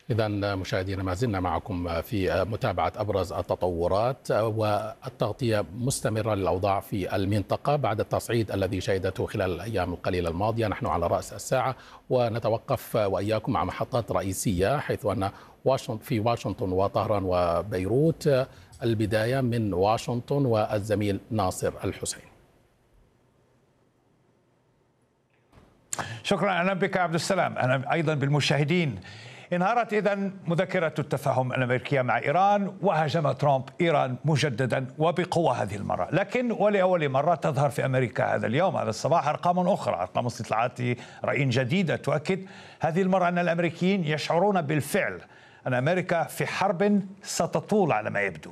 إذا مشاهدينا ما زلنا معكم في متابعة أبرز التطورات والتغطية مستمرة للأوضاع في المنطقة بعد التصعيد الذي شهدته خلال الأيام القليلة الماضية. نحن على رأس الساعة ونتوقف وإياكم مع محطات رئيسية، حيث أن في واشنطن وطهران وبيروت. البداية من واشنطن والزميل ناصر الحسين. شكرا. أهلا بك عبد السلام، أهلا أيضا بالمشاهدين. انهارت إذن مذكرة التفاهم الأمريكية مع إيران، وهاجم ترامب إيران مجددا وبقوة هذه المرة، لكن ولأول مرة تظهر في أمريكا هذا اليوم هذا الصباح أرقام أخرى، أرقام استطلاعات رأي جديدة تؤكد هذه المرة أن الأمريكيين يشعرون بالفعل أن أمريكا في حرب ستطول على ما يبدو.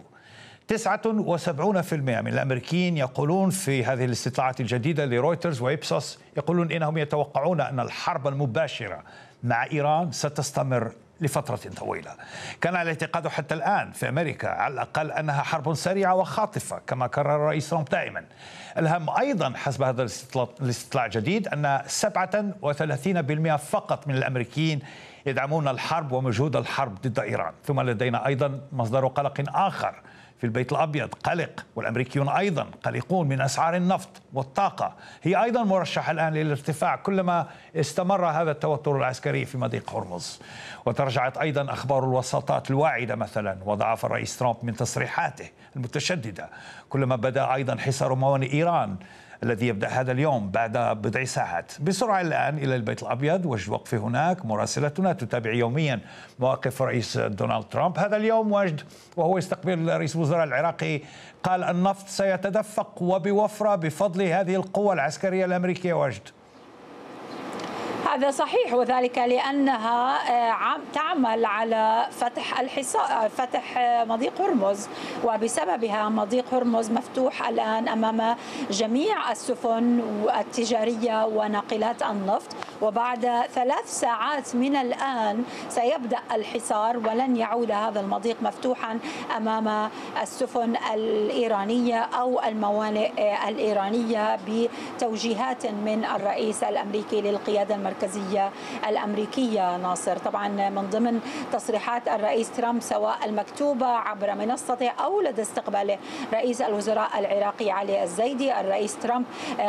79% من الأمريكيين يقولون في هذه الاستطلاعات الجديدة لرويترز وإبسوس، يقولون إنهم يتوقعون أن الحرب المباشرة مع إيران ستستمر لفترة طويلة. كان الاعتقاد حتى الآن في أمريكا على الأقل أنها حرب سريعة وخاطفة كما كرر الرئيس ترامب دائما. الهم أيضا حسب هذا الاستطلاع الجديد أن 37% فقط من الأمريكيين يدعمون الحرب ومجهود الحرب ضد إيران. ثم لدينا أيضا مصدر قلق آخر في البيت الأبيض، قلق والأمريكيون أيضا قلقون من أسعار النفط والطاقة، هي أيضا مرشحة الآن للارتفاع كلما استمر هذا التوتر العسكري في مضيق هرمز. وترجعت أيضا أخبار الوساطات الواعدة مثلا، وضعف الرئيس ترامب من تصريحاته المتشددة كلما بدأ أيضا حصار موانئ إيران الذي يبدأ هذا اليوم بعد بضع ساعات. بسرعة الآن إلى البيت الأبيض، وجد وقفي هناك، مراسلتنا تتابع يوميا مواقف رئيس دونالد ترامب. هذا اليوم وجد وهو يستقبل رئيس الوزراء العراقي، قال النفط سيتدفق وبوفرة بفضل هذه القوة العسكرية الأمريكية. وجد هذا صحيح، وذلك لأنها تعمل على فتح مضيق هرمز، وبسببها مضيق هرمز مفتوح الآن أمام جميع السفن التجارية وناقلات النفط، وبعد 3 ساعات من الآن سيبدأ الحصار ولن يعود هذا المضيق مفتوحا أمام السفن الإيرانية أو الموانئ الإيرانية بتوجيهات من الرئيس الأمريكي للقيادة المركزية الأمريكية. ناصر، طبعا من ضمن تصريحات الرئيس ترامب سواء المكتوبة عبر منصته أو لدى استقباله رئيس الوزراء العراقي علي الزيدي، الرئيس ترامب